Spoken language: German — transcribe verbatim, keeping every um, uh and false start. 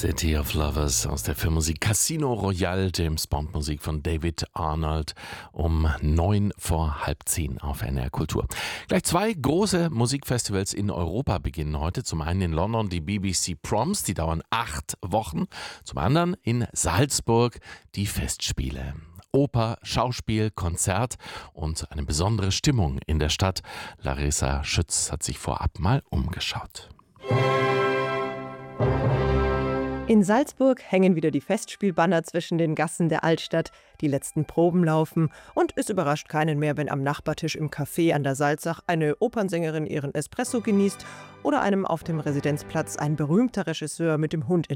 City of Lovers aus der Filmmusik Casino Royale, James Bond Musik von David Arnold um neun vor halb zehn auf N R Kultur. Gleich zwei große Musikfestivals in Europa beginnen heute. Zum einen in London die B B C Proms, die dauern acht Wochen. Zum anderen in Salzburg die Festspiele. Oper, Schauspiel, Konzert und eine besondere Stimmung in der Stadt. Larissa Schütz hat sich vorab mal umgeschaut. In Salzburg hängen wieder die Festspielbanner zwischen den Gassen der Altstadt. Die letzten Proben laufen und es überrascht keinen mehr, wenn am Nachbartisch im Café an der Salzach eine Opernsängerin ihren Espresso genießt oder einem auf dem Residenzplatz ein berühmter Regisseur mit dem Hund